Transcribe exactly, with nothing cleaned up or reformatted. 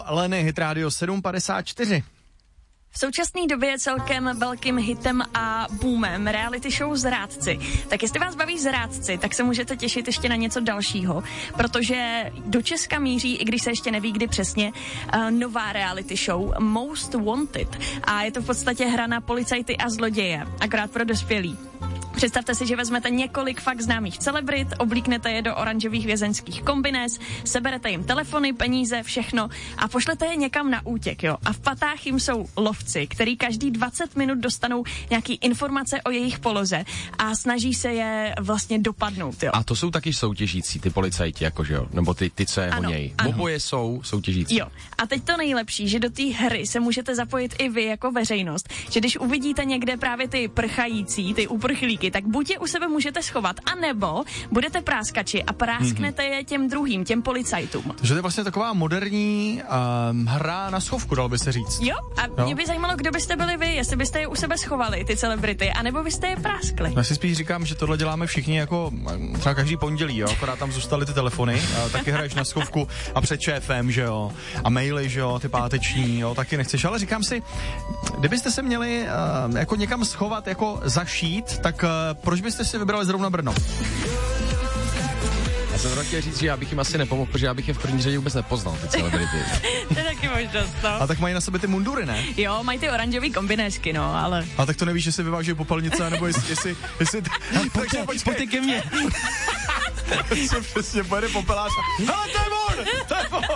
Leny, Hit Radio sedm padesát čtyři. V současné době je celkem velkým hitem a boomem reality show Zrádci. Tak jestli vás baví Zrádci, tak se můžete těšit ještě na něco dalšího, protože do Česka míří, i když se ještě neví kdy přesně, uh, nová reality show Most Wanted. A je to v podstatě hra na policajty a zloděje, akorát pro dospělí. Představte si, že vezmete několik fakt známých celebrit, oblíknete je do oranžových vězeňských kombinés, seberete jim telefony, peníze, všechno a pošlete je někam na útěk, jo. A v patách jim jsou lovci, který každý dvacet minut dostanou nějaký informace o jejich poloze a snaží se je vlastně dopadnout, jo. A to jsou taky soutěžící, ty policajti, jakože jo, nebo ty, ty co je ano, honějí. ano. Oboje jsou soutěžící. Jo. A teď to nejlepší, že do té hry se můžete zapojit i vy jako veřejnost, že když uvidíte někde právě ty prchající, ty uprchlíky, tak buď je u sebe můžete schovat, anebo budete práskači a prásknete je těm druhým, těm policajtům. Takže to je vlastně taková moderní um, hra na schovku, dalo by se říct. Jo, a jo? Mě by zajímalo, kdo byste byli vy, jestli byste je u sebe schovali, ty celebrity, anebo byste je práskli. Já si spíš říkám, že tohle děláme všichni jako třeba každý pondělí, jo, akorát tam zůstaly ty telefony, a taky hraješ na schovku a před šéfem, že jo, a maily, že jo, ty páteční, jo, taky nechceš, ale říkám si, kdybyste se měli uh, jako někam schovat, jako zašít, tak uh, proč byste si vybrali zrovna Brno? Já jsem chtěl říct, že já bych jim asi nepomohl, protože já bych je v první řadě vůbec nepoznal, ty celebrity. To je taky možnost, no. A tak mají na sebe ty mundury, ne? Jo, mají ty oranžový kombinéšky, no, ale... A tak to nevíš, jestli vyváží popelnice, nebo jestli... jestli, jestli takže počkej. Pojďte ke mně. Přesně, pojede popelář. Hele, to je on! To je on!